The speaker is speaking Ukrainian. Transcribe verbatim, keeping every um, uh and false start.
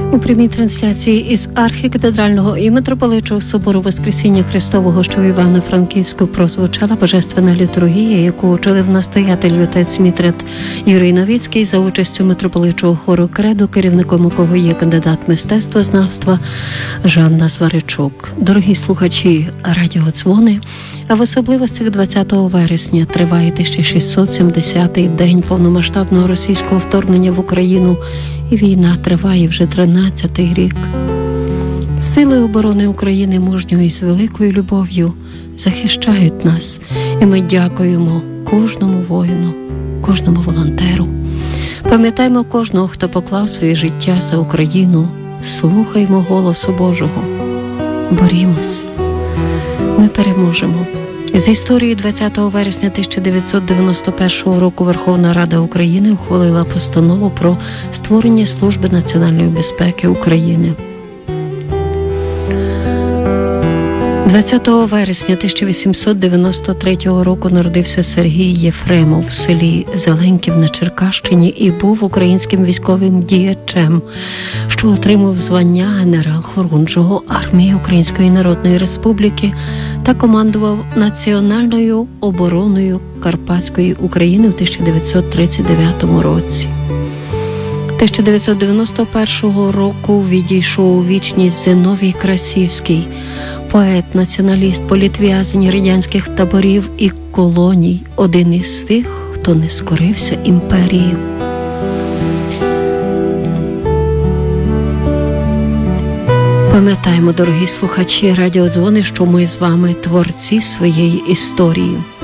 У прямій трансляції із архікатедрального і митрополичого собору Воскресіння Христового, що в Івано-Франківську, прозвучала божественна літургія, яку очолив настоятель отець Мітрид Юрій Новіцький за участю митрополичого хору «Кредо», керівником якого є кандидат мистецтвознавства Жанна Зваричук. Дорогі слухачі радіо «Дзвони», а в особливостях двадцятого вересня триває тисяча шістсот сімдесятий день повномасштабного російського вторгнення в Україну, і війна триває вже тринадцятий рік. Сили оборони України мужньо і з великою любов'ю захищають нас, і ми дякуємо кожному воїну, кожному волонтеру. Пам'ятаємо кожного, хто поклав своє життя за Україну, слухаймо голосу Божого, борімось, ми переможемо. З історії двадцятого вересня тисяча дев'ятсот дев'яносто першого року Верховна Рада України ухвалила постанову про створення Служби національної безпеки України. двадцятого вересня тисяча вісімсот дев'яносто третього року народився Сергій Єфремов в селі Зеленків на Черкащині і був українським військовим діячем, що отримав звання генерал-хорунжого армії Української Народної Республіки та командував національною обороною Карпатської України в тисяча дев'ятсот тридцять дев'ятому році. тисяча дев'ятсот дев'яносто першого року відійшов у вічність Зиновій Красівський, поет, націоналіст, політв'язень радянських таборів і колоній, один із тих, хто не скорився імперії. Пам'ятаємо, дорогі слухачі радіодзвони, що ми з вами творці своєї історії.